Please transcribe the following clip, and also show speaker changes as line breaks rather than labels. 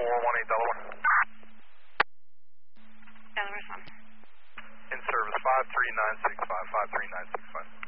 418 Delaware.
Delaware 1.
In service 53965, 53965.